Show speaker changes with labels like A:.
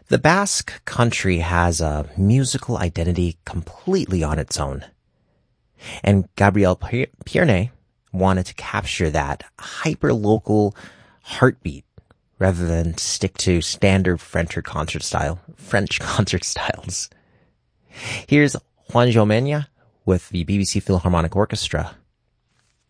A: The Basque country has a musical identity completely on its own. And Gabriel Pierne wanted to capture that hyper-local heartbeat rather than stick to standard French concert styles. Here's Juan Jomenya with the BBC Philharmonic Orchestra